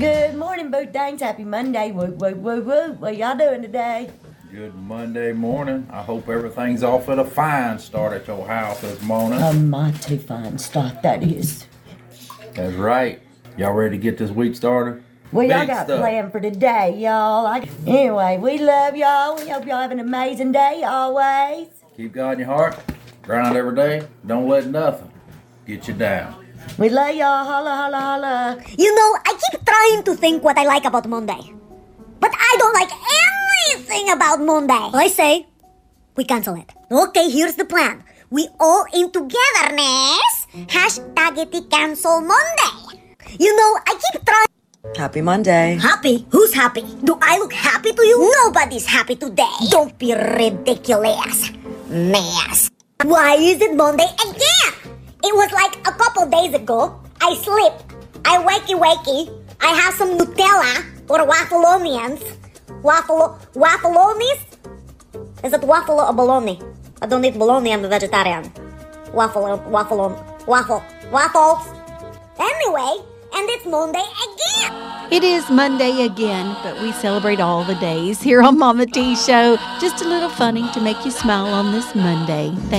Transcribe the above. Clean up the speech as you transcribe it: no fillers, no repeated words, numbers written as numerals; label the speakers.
Speaker 1: Good morning, Boo Things. Happy Monday. Woo, woo, woo, woo. What y'all doing today?
Speaker 2: Good Monday morning. I hope everything's off at a fine start at your house this morning.
Speaker 1: A mighty fine start, that is.
Speaker 2: That's right. Y'all ready to get this week started?
Speaker 1: What y'all
Speaker 2: Big
Speaker 1: got
Speaker 2: stuff.
Speaker 1: planned for today, y'all? Anyway, we love y'all. We hope y'all have an amazing day always.
Speaker 2: Keep God in your heart. Grind every day. Don't let nothing get you down.
Speaker 1: We love y'all. Holla, holla, holla.
Speaker 3: You know, I keep trying to think what I like about Monday. But I don't like anything about Monday. I say, we cancel it. Okay, here's the plan. We all in togetherness. #it cancel Monday. You know, I keep trying.
Speaker 4: Happy Monday.
Speaker 3: Happy? Who's happy? Do I look happy to you? Nobody's happy today. Don't be ridiculous. Mess. Why is it Monday again? It was like a couple days ago. I sleep. I wakey. I have some Nutella or waffleonians. Waffleonies? Is it waffle or bologna? I don't eat bologna, I'm a vegetarian. Waffles. Anyway, and it's Monday again.
Speaker 5: It is Monday again, but we celebrate all the days here on Mama T Show. Just a little funny to make you smile on this Monday.